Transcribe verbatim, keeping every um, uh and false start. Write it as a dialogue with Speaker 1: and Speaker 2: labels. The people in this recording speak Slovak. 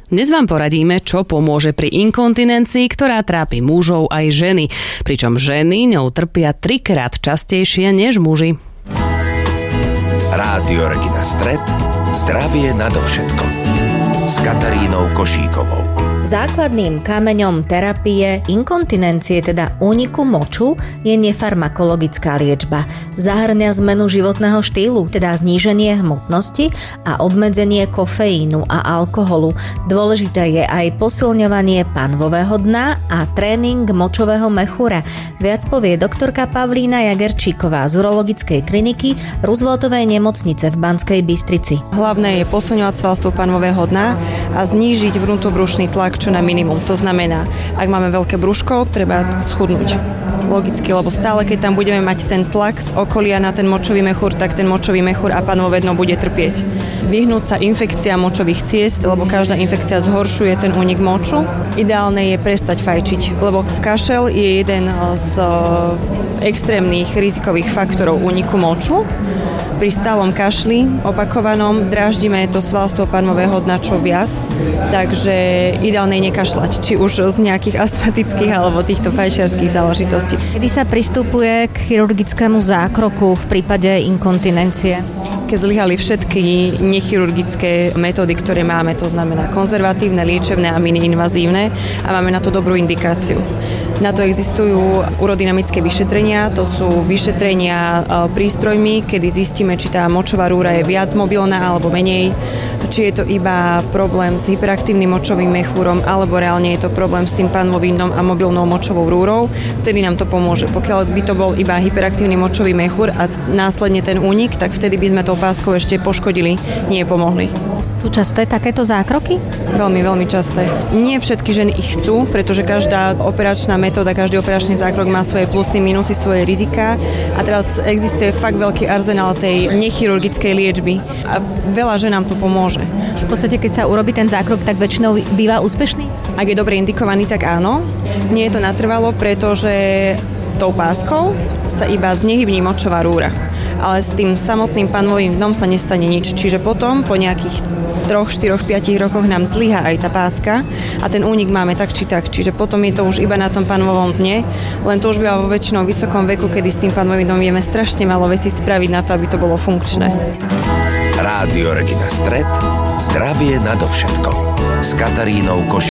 Speaker 1: Dnes vám poradíme, čo pomôže pri inkontinencii, ktorá trápi mužov aj ženy. Pričom ženy ňou trpia trikrát častejšie než muži.
Speaker 2: Rádio Regina Stret. Zdravie nadovšetko. S Katarínou Košíkovou.
Speaker 3: Základným kameňom terapie inkontinencie, teda úniku moču, je nefarmakologická liečba. Zahŕňa zmenu životného štýlu, teda zníženie hmotnosti a obmedzenie kofeínu a alkoholu. Dôležité je aj posilňovanie panvového dna a tréning močového mechúra. Viac povie doktorka Pavlína Jagerčíková z urologickej kliniky Rooseveltovej nemocnice v Banskej Bystrici.
Speaker 4: Hlavné je posilňovať svalstvo panvového dna a znížiť vnútrobrušný tlak čo na minimum. To znamená, ak máme veľké brúško, treba schudnúť. Logicky, lebo stále, keď tam budeme mať ten tlak z okolia na ten močový mechúr, tak ten močový mechúr a panvové dno bude trpieť. Vyhnúť sa infekcia močových ciest, lebo každá infekcia zhoršuje ten únik moču. Ideálne je prestať fajčiť, lebo kašel je jeden z extrémnych rizikových faktorov úniku moču. Pri stálom kašli, opakovanom, dráždime to svalstvo panvového dna čo viac, takže ideálne je nekašľať, či už z nejakých astmatických alebo týchto fajčiarských záležitostí.
Speaker 3: Kedy sa pristupuje k chirurgickému zákroku v prípade inkontinencie?
Speaker 4: Keď zlyhali všetky nechirurgické metódy, ktoré máme, to znamená konzervatívne, liečebné a mini-invazívne a máme na to dobrú indikáciu. Na to existujú urodynamické vyšetrenia, to sú vyšetrenia prístrojmi, kedy zistíme, či tá močová rúra je viac mobilná alebo menej, či je to iba problém s hyperaktívnym močovým mechúrom alebo reálne je to problém s tým panvovým dnom a mobilnou močovou rúrou, vtedy nám to pomôže. Pokiaľ by to bol iba hyperaktívny močový mechúr a následne ten únik, tak vtedy by sme tou páskou ešte poškodili, nie pomohli.
Speaker 3: Sú časté takéto zákroky?
Speaker 4: Veľmi, veľmi časté. Nie všetky ženy ich chcú, pretože každá operačná metóda, každý operačný zákrok má svoje plusy, minusy, svoje riziká a teraz existuje fakt veľký arzenál tej nechirurgickej liečby a veľa ženám to pomôže.
Speaker 3: V podstate, keď sa urobí ten zákrok, tak väčšinou býva úspešný?
Speaker 4: Ak je dobre indikovaný, tak áno. Nie je to natrvalo, pretože tou páskou sa iba znehybní močová rúra. Ale s tým samotným panvovým dnom sa nestane nič. Čiže potom, po nejakých troch, štyroch, piatich rokoch nám zlyhá aj tá páska a ten únik máme tak či tak. Čiže potom je to už iba na tom panvovom dne, len to už býva vo väčšinou vysokom veku, kedy s tým panvovým dnom vieme strašne málo vecí spraviť na to, aby to bolo funkčné.
Speaker 2: Rádio Regina Stret. Zdravie nadovšetko. S Katarínou Košíkovou.